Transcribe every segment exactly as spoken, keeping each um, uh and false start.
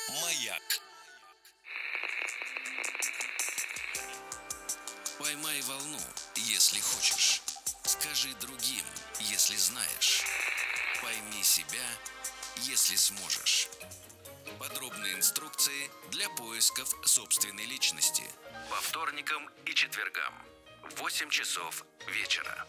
Маяк. Поймай волну, если хочешь. Скажи другим, если знаешь. Пойми себя, если сможешь. Подробные инструкции для поисков собственной личности. По вторникам и четвергам в восемь часов вечера.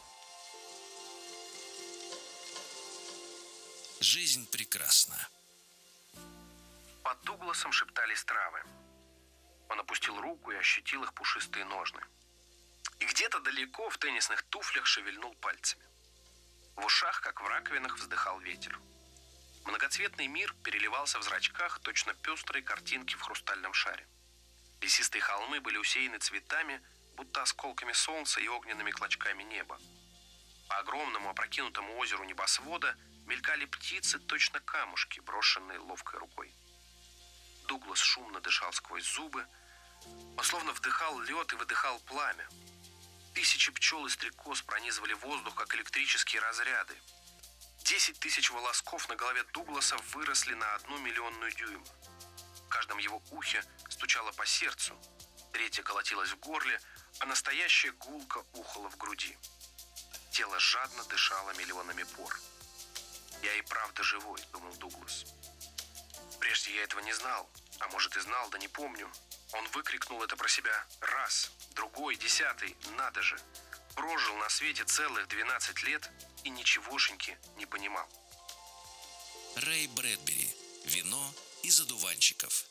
Жизнь прекрасна. Под Дугласом шептались травы. Он опустил руку и ощутил их пушистые ножны. И где-то далеко в теннисных туфлях шевельнул пальцами. В ушах, как в раковинах, вздыхал ветер. Многоцветный мир переливался в зрачках, точно пестрые картинки в хрустальном шаре. Лесистые холмы были усеяны цветами, будто осколками солнца и огненными клочками неба. По огромному опрокинутому озеру небосвода мелькали птицы, точно камушки, брошенные ловкой рукой. Дуглас шумно дышал сквозь зубы. Он словно вдыхал лед и выдыхал пламя. Тысячи пчел и стрекоз пронизывали воздух, как электрические разряды. Десять тысяч волосков на голове Дугласа выросли на одну миллионную дюйма. В каждом его ухе стучало по сердцу, третье колотилось в горле, а настоящая гулка ухала в груди. Тело жадно дышало миллионами пор. «Я и правда живой», — думал Дуглас. Прежде я этого не знал, а может и знал, да не помню. Он выкрикнул это про себя раз, другой, десятый, надо же. Прожил на свете целых двенадцать лет и ничегошеньки не понимал. Рэй Брэдбери. Вино из одуванчиков.